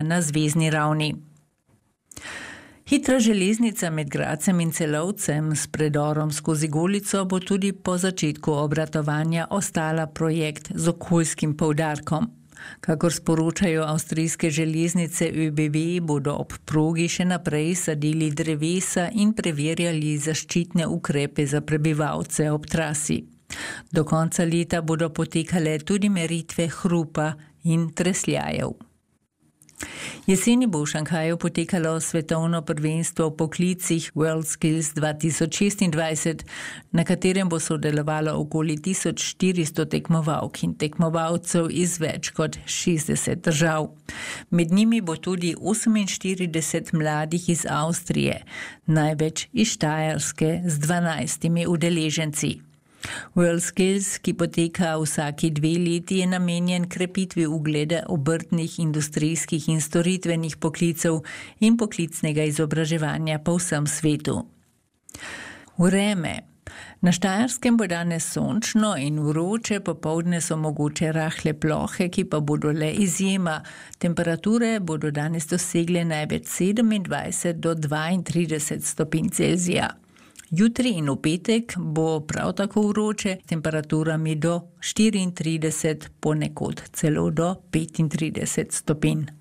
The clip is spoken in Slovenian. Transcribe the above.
na zvezni ravni. Hitra železnica med Gradcem in Celovcem s predorom skozi Golico bo tudi po začetku obratovanja ostala projekt z okoljskim poudarkom. Kakor sporočajo avstrijske železnice ÖBB, bodo ob progi še naprej sadili drevesa in preverjali zaščitne ukrepe za prebivalce ob trasi. Do konca leta bodo potekale tudi meritve hrupa in tresljajev. Jeseni bo v Šanghaju potekalo svetovno prvenstvo v poklicih WorldSkills 2026, na katerem bo sodelovalo okoli 1400 tekmovalk in tekmovalcev iz več kot 60 držav. Med njimi bo tudi 48 mladih iz Avstrije, največ iz Štajerske z 12 udeleženci. WorldSkills, ki poteka vsaki 2 leti, je namenjen krepitvi ugleda obrtnih, industrijskih in storitvenih poklicev in poklicnega izobraževanja po vsem svetu. Vreme. Na Štajerskem bo danes sončno in vroče, popoldne so mogoče rahle plohe, ki pa bodo le izjema. Temperature bodo danes dosegle največ 27 do 32 stopinj Celzija. Jutri in v petek bo prav tako vroče, temperaturami do 34, ponekod celo do 35 stopinj.